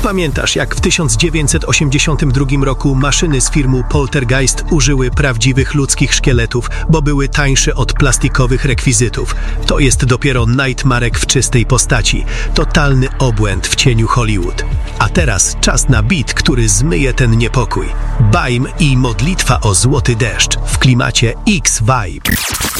Pamiętasz, jak w 1982 roku maszyny z firmy Poltergeist użyły prawdziwych ludzkich szkieletów, bo były tańsze od plastikowych rekwizytów? To jest dopiero Nightmarek w czystej postaci. Totalny obłęd w cieniu Hollywood. A teraz czas na beat, który zmyje ten niepokój. Baim i modlitwa o złoty deszcz w klimacie X-Vibe.